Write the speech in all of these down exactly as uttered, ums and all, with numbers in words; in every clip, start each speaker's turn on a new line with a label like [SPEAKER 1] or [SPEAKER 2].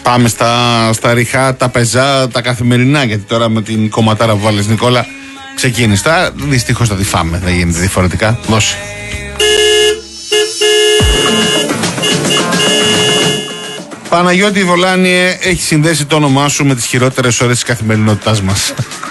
[SPEAKER 1] Πάμε στα, στα ριχά, τα πεζά, τα καθημερινά. Γιατί τώρα με την κομματάρα που βάλεις, Νικόλα, ξεκίνηστα. Δυστυχώς θα τη φάμε, δεν γίνεται διαφορετικά. Δώσε. Παναγιώτη Βολάνιε, έχει συνδέσει το όνομά σου με τις χειρότερες ώρες της καθημερινότητάς μας.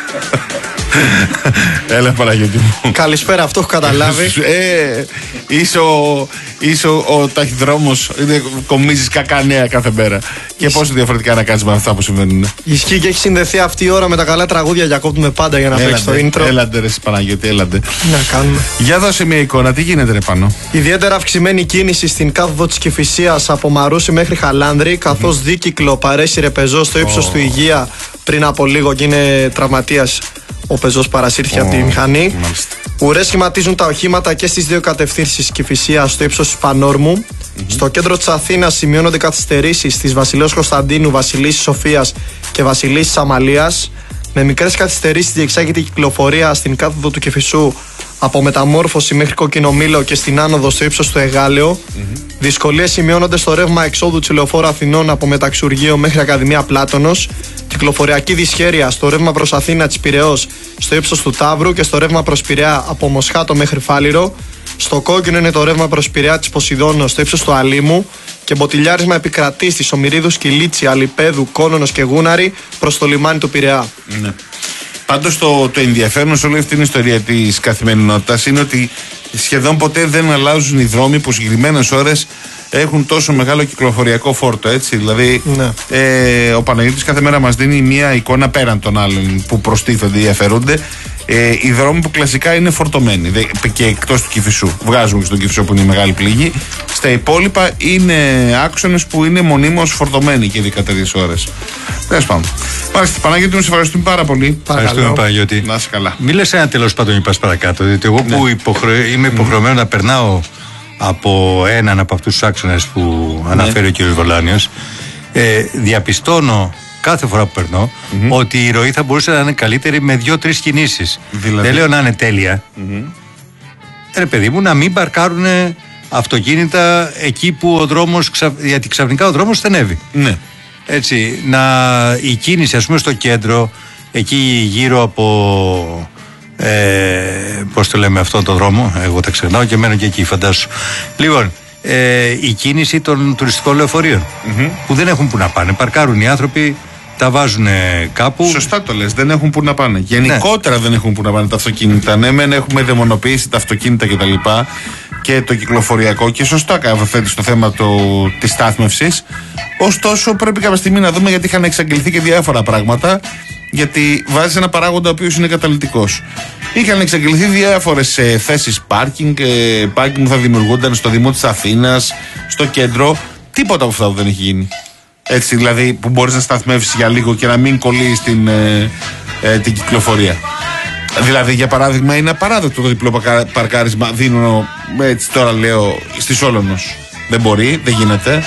[SPEAKER 1] Έλα Παναγιώτη μου.
[SPEAKER 2] Καλησπέρα, αυτό έχω καταλάβει.
[SPEAKER 1] ε, Είσαι ο, είσαι ο, ο ταχυδρόμος. Κομίζεις κακά νέα κάθε μέρα. Και πόσο διαφορετικά να κάνεις με αυτά που συμβαίνουν.
[SPEAKER 2] Ισχύει και έχει συνδεθεί αυτή η ώρα με τα καλά τραγούδια. Διακόπτουμε πάντα για να παίξει το intro.
[SPEAKER 1] Έλαντε ρε Παναγιώτη, έλαντε.
[SPEAKER 2] Να κάνουμε.
[SPEAKER 1] Για δώσε μια εικόνα, τι γίνεται ρε Πάνο?
[SPEAKER 2] Ιδιαίτερα αυξημένη κίνηση στην κάθοδο της Κηφισίας από Μαρούσι μέχρι Χαλάνδρη. Καθώς mm. δίκυκλο παρέσει ρε πεζό στο ύψος oh. του Υγεία πριν από λίγο και είναι τραυματίας. Ο πεζός παρασύρθηκε oh, από τη μηχανή. Ουρές σχηματίζουν τα οχήματα και στις δύο κατευθύνσεις Κηφισίας στο ύψος του Πανόρμου. Mm-hmm. Στο κέντρο της Αθήνας σημειώνονται καθυστερήσεις στις Βασιλέως Κωνσταντίνου, Βασιλίσσης Σοφίας και Βασιλίσσης Αμαλίας. Με μικρές καθυστερήσεις διεξάγεται η κυκλοφορία στην κάθοδο του Κηφισού από Μεταμόρφωση μέχρι Κοκκινομήλο και στην άνοδο στο ύψος του Εγάλεο. Mm-hmm. Δυσκολίες σημειώνονται στο ρεύμα εξόδου της Λεωφόρου Αθηνών από Μεταξουργείο μέχρι Ακαδημία Πλάτωνος. Κυκλοφοριακή δυσχέρεια στο ρεύμα προς Αθήνα της Πειραιώς στο ύψος του Ταύρου και στο ρεύμα προς Πειραιά από Μοσχάτο μέχρι Φάληρο. Στο κόκκινο είναι το ρεύμα προς Πειραιά της Ποσειδώνος στο ύψος του Αλήμου. Και μποτιλιάρισμα επικρατεί στη Ομηρίδου, Σκυλίτσι, Αλιπέδου, Κόνονος και Γούναρη προς το λιμάνι του Πειραιά.
[SPEAKER 1] Ναι. Πάντως το, το ενδιαφέρον σε όλη αυτή την ιστορία της καθημερινότητας είναι ότι σχεδόν ποτέ δεν αλλάζουν οι δρόμοι που συγκεκριμένες ώρες έχουν τόσο μεγάλο κυκλοφοριακό φόρτο, έτσι. Δηλαδή, ναι. ε, ο Παναγιώτης κάθε μέρα μας δίνει μια εικόνα πέραν των άλλων που προστίθενται ή αφαιρούνται. Ε, οι δρόμοι που κλασικά είναι φορτωμένοι δε, και εκτός του Κηφισού. Βγάζουμε και στον Κηφισό που είναι η μεγάλη πληγή. Στα υπόλοιπα είναι άξονες που είναι μονίμως φορτωμένοι και ειδικά τέτοιες ώρες. Τέλος πάντων. Μάλιστα, Παναγιώτη, μου σε ευχαριστούμε πάρα πολύ.
[SPEAKER 3] Ευχαριστούμε, Παναγιώτη.
[SPEAKER 1] Να είσαι καλά.
[SPEAKER 3] Μη λες ένα τέλος πάντων, είπα παρακάτω. Διότι εγώ ναι. που υποχρε... είμαι υποχρεωμένο mm. να περνάω από έναν από αυτούς τους άξονες που ναι. αναφέρει ο κ. Βολάνιος, ε, διαπιστώνω κάθε φορά που περνώ mm-hmm. ότι η ροή θα μπορούσε να είναι καλύτερη με δύο-τρεις κινήσεις. Δηλαδή. Δεν λέω να είναι τέλεια. Mm-hmm. Ρε παιδί μου, να μην παρκάρουν αυτοκίνητα εκεί που ο δρόμος, ξα... γιατί ξαφνικά ο δρόμος στενεύει.
[SPEAKER 1] Ναι.
[SPEAKER 3] Έτσι, να η κίνηση ας πούμε στο κέντρο, εκεί γύρω από ε, πώς το λέμε αυτόν τον δρόμο, εγώ τα ξεχνάω και μένω και εκεί, φαντάσου. Λοιπόν, ε, η κίνηση των τουριστικών λεωφορείων mm-hmm. που δεν έχουν που να πάνε, παρκάρουν οι άνθρωποι, τα βάζουν κάπου.
[SPEAKER 1] Σωστά το λες, δεν έχουν που να πάνε. Γενικότερα ναι. δεν έχουν που να πάνε τα αυτοκίνητα. Ναι, μεν έχουμε δαιμονοποιήσει τα αυτοκίνητα κτλ. Και, και το κυκλοφοριακό και σωστά καταθέτει στο θέμα της στάθμευσης. Ωστόσο, πρέπει κάποια στιγμή να δούμε γιατί είχαν εξαγγελθεί και διάφορα πράγματα. Γιατί βάζει ένα παράγοντα ο οποίος είναι καταλυτικός. Είχαν εξαγγελθεί διάφορες ε, θέσεις πάρκινγκ, ε, πάρκινγκ που θα δημιουργούνταν στο Δήμο της Αθήνας, στο κέντρο. Τίποτα από αυτά που δεν έχει γίνει. Έτσι, δηλαδή, που μπορείς να σταθμεύσεις για λίγο και να μην κολλείς την, ε, ε, την κυκλοφορία. Δηλαδή, για παράδειγμα, είναι απαράδεκτο το διπλό παρκάρισμα. Δίνω, έτσι τώρα λέω, στη Σόλωνος. Δεν μπορεί, δεν γίνεται.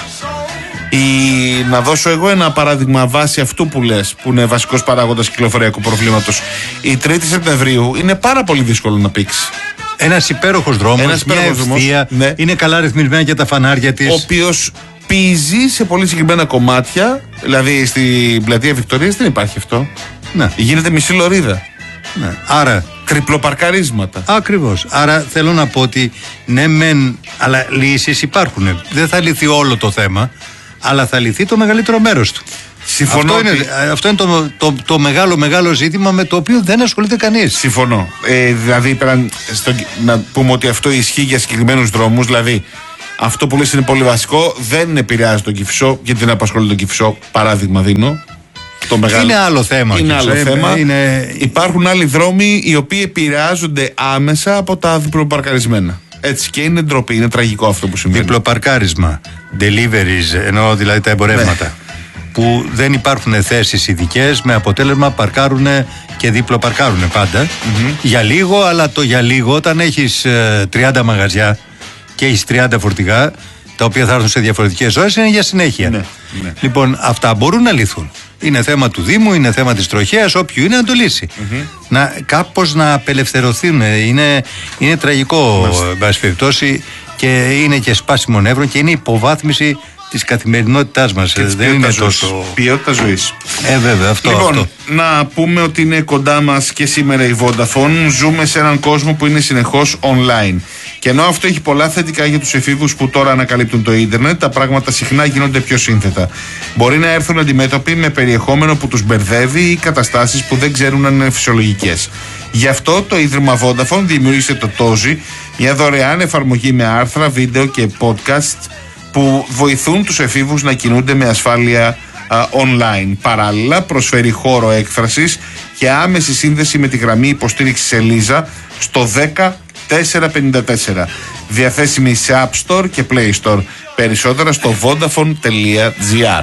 [SPEAKER 1] Ή να δώσω εγώ ένα παράδειγμα βάσει αυτού που λες, που είναι βασικός παράγοντας κυκλοφοριακού προβλήματος. Η τρίτη Σεπτεμβρίου είναι πάρα πολύ δύσκολο να πήξει.
[SPEAKER 3] Ένας υπέροχος δρόμος,
[SPEAKER 1] Ένας
[SPEAKER 3] μια ευθεία,
[SPEAKER 1] ναι.
[SPEAKER 3] είναι καλά ρυθμισμένα και τα φανάρια της.
[SPEAKER 1] Ο οποίος πίζει σε πολύ συγκεκριμένα κομμάτια, δηλαδή στην πλατεία Βικτωρίας δεν υπάρχει αυτό.
[SPEAKER 3] Ναι.
[SPEAKER 1] Γίνεται μισή λωρίδα.
[SPEAKER 3] Ναι. Άρα.
[SPEAKER 1] Τριπλοπαρκαρίσματα.
[SPEAKER 3] Ακριβώς. Άρα θέλω να πω ότι ναι, μεν, αλλά λύσεις υπάρχουν. Δεν θα λυθεί όλο το θέμα, αλλά θα λυθεί το μεγαλύτερο μέρος του.
[SPEAKER 1] Συμφωνώ.
[SPEAKER 3] Αυτό είναι, αυτό είναι το, το, το μεγάλο μεγάλο ζήτημα με το οποίο δεν ασχολείται κανείς.
[SPEAKER 1] Συμφωνώ. Ε, δηλαδή, πέραν, στο, να πούμε ότι αυτό ισχύει για συγκεκριμένους δρόμους. Δηλαδή, αυτό που λες είναι πολύ βασικό. Δεν επηρεάζει τον Κηφισό, γιατί δεν απασχολεί τον Κηφισό. Παράδειγμα δίνω. Το μεγάλο.
[SPEAKER 3] Είναι άλλο θέμα.
[SPEAKER 1] Είναι άλλο θέμα.
[SPEAKER 3] Είναι...
[SPEAKER 1] Υπάρχουν άλλοι δρόμοι οι οποίοι επηρεάζονται άμεσα από τα διπλοπαρκαρισμένα. Έτσι, και είναι ντροπή, είναι τραγικό αυτό που συμβαίνει.
[SPEAKER 3] Διπλοπαρκάρισμα, deliveries, εννοώ δηλαδή τα εμπορεύματα. Ναι. Που δεν υπάρχουν θέσεις ειδικές, με αποτέλεσμα παρκάρουν και διπλοπαρκάρουν πάντα. Mm-hmm. Για λίγο, αλλά το για λίγο, όταν έχεις ε, τριάντα μαγαζιά και έχεις τριάντα φορτηγά, τα οποία θα έρθουν σε διαφορετικές ώρες, είναι για συνέχεια. Ναι, ναι. Λοιπόν, αυτά μπορούν να λυθούν. Είναι θέμα του Δήμου, είναι θέμα της τροχέας, όποιου είναι να το λύσει. Mm-hmm. Να, κάπως να απελευθερωθούν. Είναι, είναι τραγικό, εν πάση περιπτώσει, και είναι και σπάσιμο νεύρο και είναι υποβάθμιση της καθημερινότητάς μας. Δεν είναι τόσο...
[SPEAKER 1] Ποιότητα ζωής.
[SPEAKER 3] Ε, βέβαια, αυτό.
[SPEAKER 1] Λοιπόν,
[SPEAKER 3] αυτό.
[SPEAKER 1] να πούμε ότι είναι κοντά μας και σήμερα η Vodafone. Ζούμε σε έναν κόσμο που είναι συνεχώς online. Και ενώ αυτό έχει πολλά θετικά για τους εφήβους που τώρα ανακαλύπτουν το ίντερνετ, τα πράγματα συχνά γίνονται πιο σύνθετα. Μπορεί να έρθουν αντιμέτωποι με περιεχόμενο που τους μπερδεύει ή καταστάσεις που δεν ξέρουν αν είναι φυσιολογικές. Γι' αυτό το Ίδρυμα Vodafone δημιούργησε το Tozi, μια δωρεάν εφαρμογή με άρθρα, βίντεο και podcast που βοηθούν τους εφήβους να κινούνται με ασφάλεια α, online. Παράλληλα, προσφέρει χώρο έκφρασης και άμεση σύνδεση με τη γραμμή υποστήριξης Ελίζα στο δέκα τετρακόσια πενήντα τέσσερα. Διαθέσιμη σε App Store και Play Store. Περισσότερα στο vodafone τελεία gr.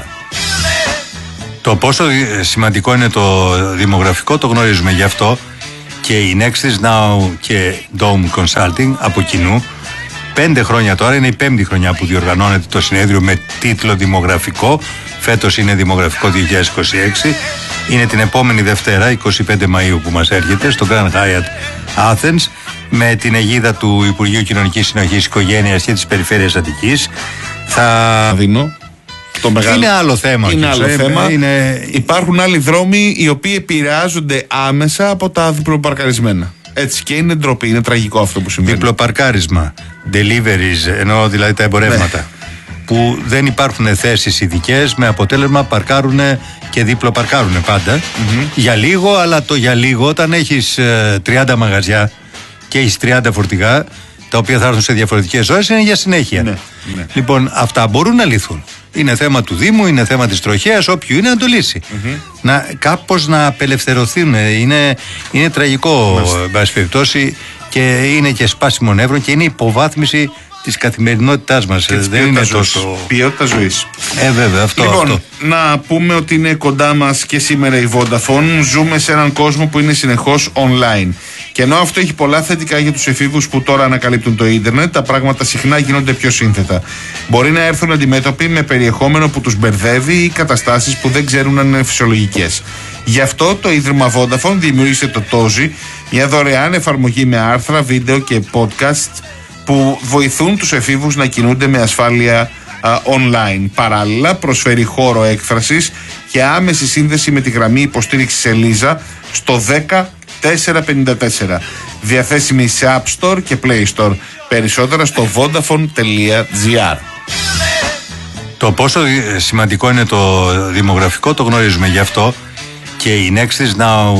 [SPEAKER 3] Το πόσο σημαντικό είναι το δημογραφικό το γνωρίζουμε, γι' αυτό και η Nexus Now και Dome Consulting από κοινού πέντε χρόνια τώρα, είναι η πέμπτη χρονιά που διοργανώνεται το συνέδριο με τίτλο Δημογραφικό. Φέτος είναι Δημογραφικό δύο χιλιάδες είκοσι έξι. Είναι την επόμενη Δευτέρα, εικοστή πέμπτη Μαΐου, που μας έρχεται στο Grand Hyatt Athens, με την αιγίδα του Υπουργείου Κοινωνικής Συνοχής, Οικογένειας και της Περιφέρειας Αττικής. Θα
[SPEAKER 1] δίνω το μεγάλο.
[SPEAKER 3] Είναι άλλο θέμα.
[SPEAKER 1] Είναι άλλο
[SPEAKER 3] ε,
[SPEAKER 1] θέμα.
[SPEAKER 3] Είναι...
[SPEAKER 1] Υπάρχουν άλλοι δρόμοι οι οποίοι επηρεάζονται άμεσα από τα διπλοπαρκαρισμένα. Έτσι, και είναι ντροπή, είναι τραγικό αυτό που συμβαίνει.
[SPEAKER 3] Διπλοπαρκάρισμα, deliveries, εννοώ δηλαδή τα εμπορεύματα. Ναι. Που δεν υπάρχουν θέσεις ειδικές, με αποτέλεσμα παρκάρουν και διπλοπαρκάρουν πάντα. Mm-hmm. Για λίγο, αλλά το για λίγο, όταν έχεις ε, τριάντα μαγαζιά και έχεις τριάντα φορτηγά, τα οποία θα έρθουν σε διαφορετικές ώρες, είναι για συνέχεια. Ναι, ναι. Λοιπόν, αυτά μπορούν να λυθούν. Είναι θέμα του Δήμου, είναι θέμα της τροχέας, όποιου είναι να το λύσει. Mm-hmm. Να, κάπως να απελευθερωθούν. Είναι, είναι τραγικό, εν πάση περιπτώσει, και είναι και σπάσιμο νεύρων και είναι υποβάθμιση της καθημερινότητάς μας. Δεν είναι τόσο...
[SPEAKER 1] Ποιότητα ζωής.
[SPEAKER 3] Ε, βέβαια, αυτό.
[SPEAKER 1] Λοιπόν,
[SPEAKER 3] αυτό.
[SPEAKER 1] να πούμε ότι είναι κοντά μας και σήμερα η Vodafone. Ζούμε σε έναν κόσμο που είναι συνεχώς online. Και ενώ αυτό έχει πολλά θετικά για τους εφήβους που τώρα ανακαλύπτουν το ίντερνετ, τα πράγματα συχνά γίνονται πιο σύνθετα. Μπορεί να έρθουν αντιμέτωποι με περιεχόμενο που τους μπερδεύει ή καταστάσεις που δεν ξέρουν αν είναι φυσιολογικές. Γι' αυτό το Ίδρυμα Vodafone δημιούργησε το Tozi, μια δωρεάν εφαρμογή με άρθρα, βίντεο και podcast που βοηθούν τους εφήβους να κινούνται με ασφάλεια α, online. Παράλληλα, προσφέρει χώρο έκφρασης και άμεση σύνδεση με τη γραμμή υποστήριξης Ελίζα στο δέκα τετρακόσια πενήντα τέσσερα. Διαθέσιμη σε App Store και Play Store. Περισσότερα στο vodafone τελεία gr.
[SPEAKER 3] Το πόσο σημαντικό είναι το δημογραφικό το γνωρίζουμε, γι' αυτό και η Nexus Now